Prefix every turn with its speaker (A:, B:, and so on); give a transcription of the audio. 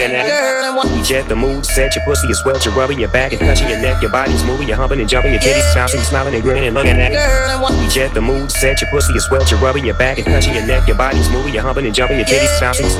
A: You jet the mood, set your pussy, you swell, you're rubbing your back and touching your neck, your body's moving, you're humping and jumping, your titties bouncing, smiling and grinning and looking at it. You jet the mood, set your pussy, you swell, you're rubbing your back and touching your neck, your body's moving, you're humping and jumping, your titties bouncing.